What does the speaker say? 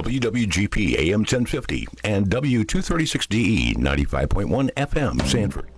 WWGP AM 1050 and W236DE 95.1 FM Sanford.